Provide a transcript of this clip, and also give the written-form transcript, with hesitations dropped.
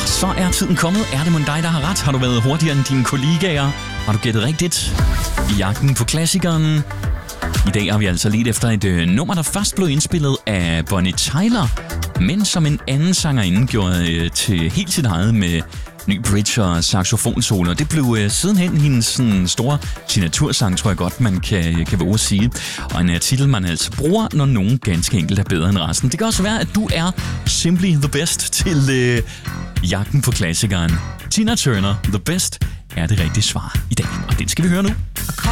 Så er tiden kommet. Er det mon dig, der har ret? Har du været hurtigere end dine kollegaer? Har du gættet rigtigt? I jagten på klassikeren. I dag har vi altså ledt efter et nummer, der først blev indspillet af Bonnie Tyler, men som en anden sangerinde gjorde til helt sit eget med ny bridge og saxofonsolo. Det blev sidenhen hendes sådan, store signatursang, tror jeg godt, man kan våge at sige. Og en titel, man altså bruger, når nogen ganske enkelt er bedre end resten. Det kan også være, at du er simply the best til jagten på klassikeren. Tina Turner, The Best, er det rigtige svar i dag. Og den skal vi høre nu.